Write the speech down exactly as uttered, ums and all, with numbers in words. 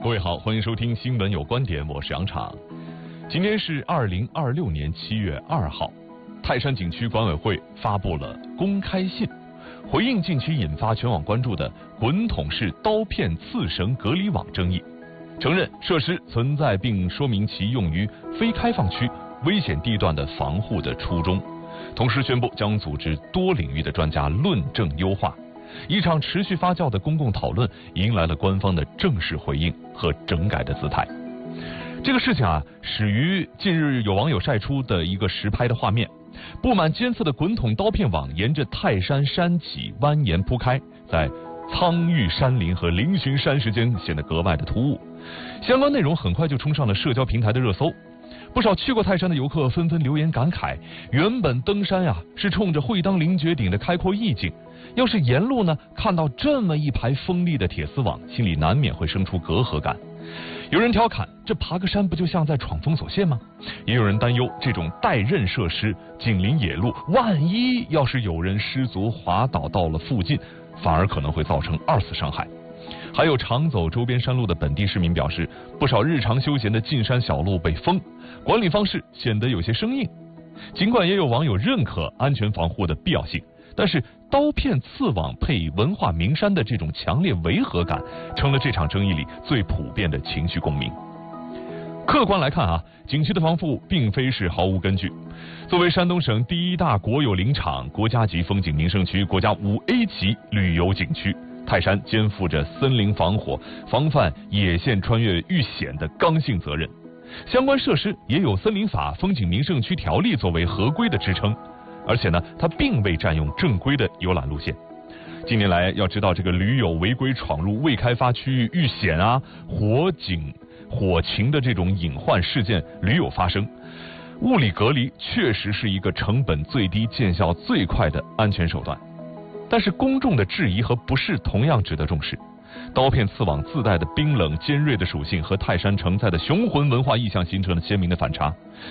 各位好，欢迎收听新闻有观点，我是杨昶。今天是二零二六年七月二号，泰山景区管委会发布了公开信，回应近期引发全网关注的滚筒式刀片刺绳隔离网争议，承认设施存在，并说明其用于非开放区危险地段的防护的初衷，同时宣布将组织多领域的专家论证优化。一场持续发酵的公共讨论迎来了官方的正式回应和整改的姿态。这个事情啊，始于近日有网友晒出的一个实拍的画面，布满尖刺的滚筒刀片网沿着泰山山脊蜿蜒铺开，在苍郁山林和嶙峋山石间显得格外的突兀。相关内容很快就冲上了社交平台的热搜，不少去过泰山的游客纷纷留言感慨，原本登山呀、啊、是冲着会当凌绝顶的开阔意境，要是沿路呢看到这么一排锋利的铁丝网，心里难免会生出隔阂感。有人调侃，这爬个山不就像在闯封锁线吗？也有人担忧，这种带刃设施紧邻野路，万一要是有人失足滑倒到了附近，反而可能会造成二次伤害。还有常走周边山路的本地市民表示，不少日常休闲的进山小路被封，管理方式显得有些生硬。尽管也有网友认可安全防护的必要性，但是刀片刺网配文化名山的这种强烈违和感，成了这场争议里最普遍的情绪共鸣。客观来看啊，景区的防护并非是毫无根据。作为山东省第一大国有林场、国家级风景名胜区、国家五 A 级旅游景区，泰山肩负着森林防火、防范野线穿越遇险的刚性责任。相关设施也有森林法、风景名胜区条例作为合规的支撑，而且呢，它并未占用正规的游览路线。近年来，要知道这个驴友违规闯入未开发区域遇险啊、火警、火情的这种隐患事件屡有发生。物理隔离确实是一个成本最低、见效最快的安全手段，但是公众的质疑和不适同样值得重视。刀片刺网自带的冰冷尖锐的属性和泰山承载的雄浑文化意象形成了鲜明的反差。